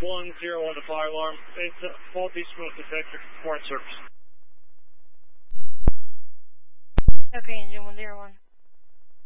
101 to fire alarm. It's a faulty smoke detector. Warrant service. Okay, engine 101.